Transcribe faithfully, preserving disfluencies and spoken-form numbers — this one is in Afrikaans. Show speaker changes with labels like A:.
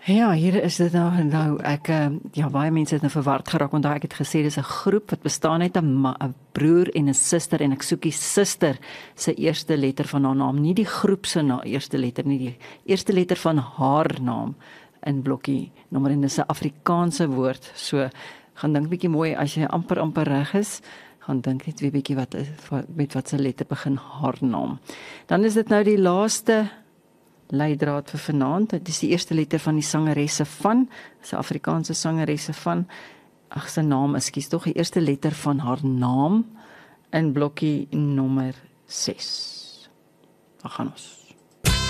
A: Ja, hier is dit nou, nou ek, uh, ja, baie mense het nou verward geraak, want ek het gesê, dis 'n groep wat bestaan uit 'n broer en 'n suster, en ek soek die suster se eerste letter van haar naam, nie die groep se na eerste letter nie, die eerste letter van haar naam in blokkie nommer, en dis 'n Afrikaanse woord, so, gaan dink bietjie mooi, as jy amper amper reg is, gaan dink net weer bietjie wat, met wat se letter begin haar naam. Dan is dit nou die laaste leidraad vir vanaand. Dit is die eerste letter van die sangeresse van, dis 'n Afrikaanse sangeresse van, ag sy naam, ekskuus tog, die eerste letter van haar naam in blokkie nommer ses. Daar gaan ons.